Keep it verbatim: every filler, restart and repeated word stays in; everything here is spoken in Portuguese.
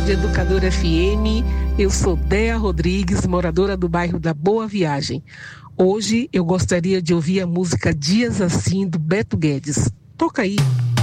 Rádio Educador F M. Eu sou Déa Rodrigues, moradora do bairro da Boa Viagem. Hoje eu gostaria de ouvir a música Dias Assim, do Beto Guedes. Toca aí.